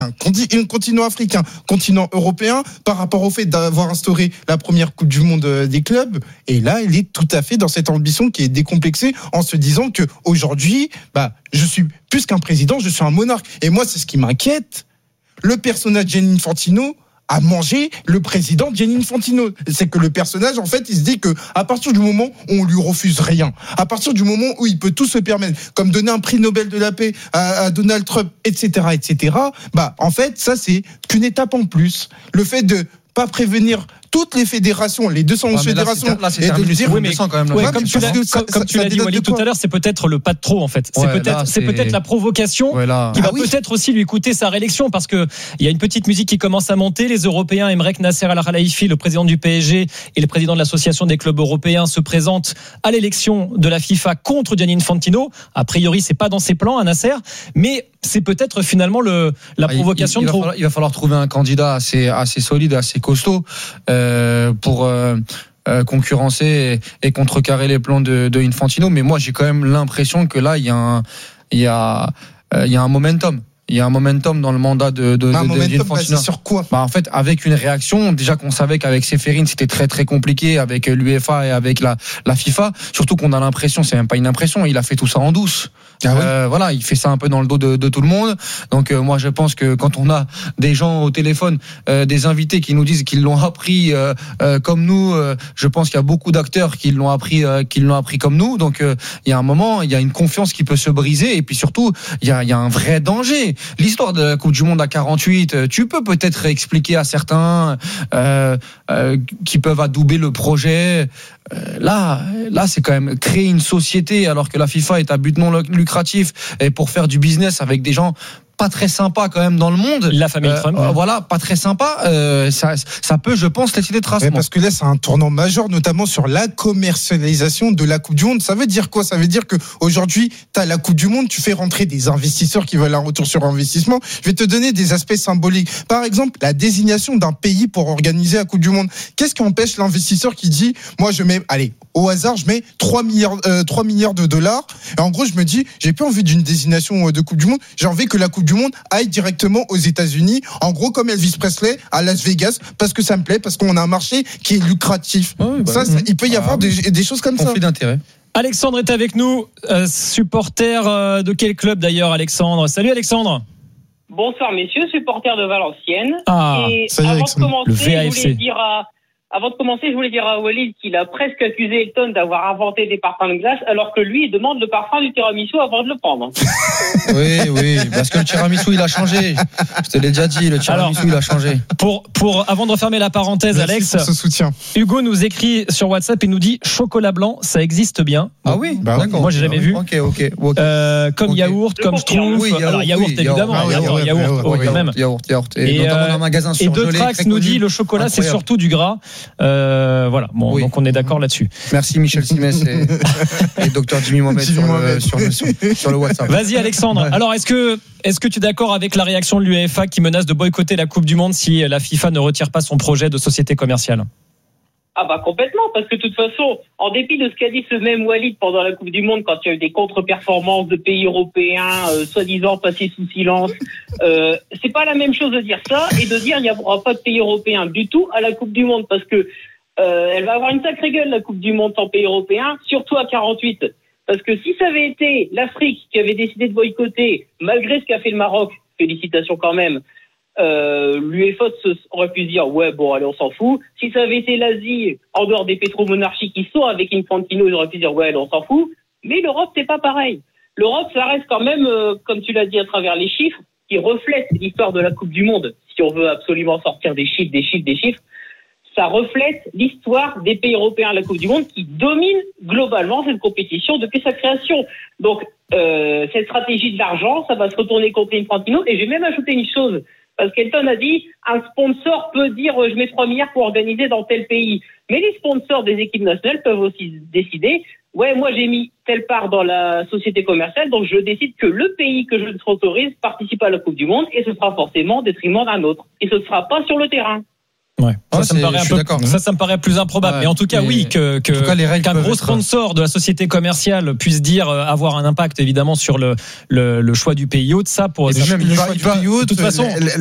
continent africain, continent européen, par rapport au fait d'avoir instauré la première Coupe du Monde des clubs. Et là, il est tout à fait dans cette ambition qui est décomplexée en se disant que aujourd'hui, je suis plus qu'un président, je suis un monarque. Et moi, c'est ce qui m'inquiète. Le personnage Gianni Infantino a mangé le président Gianni Infantino. C'est que le personnage, en fait, il se dit que à partir du moment où on lui refuse rien, à partir du moment où il peut tout se permettre, comme donner un prix Nobel de la paix à Donald Trump, etc., en fait, ça, c'est qu'une étape en plus. Le fait de pas prévenir toutes les fédérations, les 211 fédérations, et de lui dire, oui, mais quand même. Ouais, comme tu l'as dit, Walid, tout à l'heure, c'est peut-être le pas de trop, en fait. C'est peut-être la provocation qui va peut-être aussi lui coûter sa réélection, parce que il y a une petite musique qui commence à monter. Les Européens aimeraient que Nasser Al-Khelaifi, le président du PSG et le président de l'association des clubs européens, se présentent à l'élection de la FIFA contre Gianni Infantino. A priori, c'est pas dans ses plans, à Nasser, mais c'est peut-être finalement la provocation de trop. Il va falloir trouver un candidat assez solide, assez costaud pour concurrencer et contrecarrer les plans de Infantino. Mais moi, j'ai quand même l'impression que là, il y a un momentum. Il y a un momentum dans le mandat de Infantino. Sur quoi ? En fait, avec une réaction, déjà qu'on savait qu'avec Ceferin, c'était très très compliqué, avec l'UEFA et avec la FIFA. Surtout qu'on a l'impression, c'est même pas une impression, il a fait tout ça en douce. Voilà, il fait ça un peu dans le dos de tout le monde. Donc moi, je pense que quand on a des gens au téléphone, des invités qui nous disent qu'ils l'ont appris comme nous, je pense qu'il y a beaucoup d'acteurs qui l'ont appris comme nous. Donc il y a un moment, il y a une confiance qui peut se briser, et puis surtout, il y a un vrai danger. L'histoire de la Coupe du Monde à 48, tu peux peut-être expliquer à certains qui peuvent adouber le projet. Là, c'est quand même créer une société alors que la FIFA est à but non lucratif et pour faire du business avec des gens pas très sympa quand même dans le monde. La famille Trump. Voilà, pas très sympa. Ça peut, je pense, laisser des traces. Parce que là, c'est un tournant majeur, notamment sur la commercialisation de la Coupe du Monde. Ça veut dire quoi ? Ça veut dire que aujourd'hui, t'as la Coupe du Monde, tu fais rentrer des investisseurs qui veulent un retour sur investissement. Je vais te donner des aspects symboliques. Par exemple, la désignation d'un pays pour organiser la Coupe du Monde. Qu'est-ce qui empêche l'investisseur qui dit, moi, je mets, au hasard, je mets 3 milliards de dollars. Et en gros, je me dis, j'ai plus envie d'une désignation de Coupe du Monde. J'ai envie que la Coupe du Monde aille directement aux États-Unis, en gros comme Elvis Presley à Las Vegas, parce que ça me plaît, parce qu'on a un marché qui est lucratif. Il peut y avoir des choses comme ça. Conflit d'intérêt. Alexandre est avec nous, supporter de quel club d'ailleurs, Alexandre ? Salut Alexandre. Bonsoir messieurs, supporter de Valenciennes. Et avant de commencer, je voulais dire à Walid qu'il a presque accusé Elton d'avoir inventé des parfums de glace, alors que lui, il demande le parfum du tiramisu avant de le prendre. Oui, parce que le tiramisu, il a changé. Je te l'ai déjà dit, le tiramisu, il a changé. Avant de refermer la parenthèse, merci Alex, pour ce soutien. Hugo nous écrit sur WhatsApp et nous dit chocolat blanc, ça existe bien. Ah oui, d'accord. Moi, j'ai jamais vu. Ok. Comme yaourt, comme schtroumpf. Oui, alors yaourt évidemment. Yaourt, quand même. Yaourt. Et dans un magasin et surgelé. De Trax nous dit le chocolat, c'est surtout du gras. Voilà. Bon, donc on est d'accord là-dessus. Merci Michel Simès et Dr Jimmy Mohamed sur le WhatsApp. Vas-y Alexandre. Alors est-ce que tu es d'accord avec la réaction de l'UEFA qui menace de boycotter la Coupe du Monde si la FIFA ne retire pas son projet de société commerciale ? Complètement, parce que de toute façon, en dépit de ce qu'a dit ce même Walid pendant la Coupe du Monde, quand il y a eu des contre-performances de pays européens, soi-disant passés sous silence, c'est pas la même chose de dire ça et de dire il n'y aura pas de pays européens du tout à la Coupe du Monde, parce que elle va avoir une sacrée gueule la Coupe du Monde sans pays européens, surtout à 48. Parce que si ça avait été l'Afrique qui avait décidé de boycotter, malgré ce qu'a fait le Maroc, félicitations quand même, l'UEFA aurait pu se dire allez, on s'en fout. Si ça avait été l'Asie, en dehors des pétromonarchies qui sont avec Infantino, ils auraient pu dire allez, on s'en fout. Mais l'Europe, c'est pas pareil. L'Europe, ça reste quand même, comme tu l'as dit à travers les chiffres, qui reflètent l'histoire de la Coupe du Monde. Si on veut absolument sortir des chiffres, ça reflète l'histoire des pays européens à la Coupe du Monde qui domine globalement cette compétition depuis sa création. Donc, cette stratégie de l'argent, ça va se retourner contre Infantino. Et j'ai même ajouté une chose. Parce qu'Elton a dit, un sponsor peut dire je mets 3 milliards pour organiser dans tel pays. Mais les sponsors des équipes nationales peuvent aussi décider, moi j'ai mis telle part dans la société commerciale, donc je décide que le pays que je autorise participe à la Coupe du Monde et ce sera forcément au détriment d'un autre. Et ce ne sera pas sur le terrain. Ouais. Ça me paraît plus improbable. Mais en tout cas, qu'un gros sponsor de la société commerciale puisse dire avoir un impact évidemment sur le choix du pays hôte, ça pour le choix du pays hôte, de toute façon.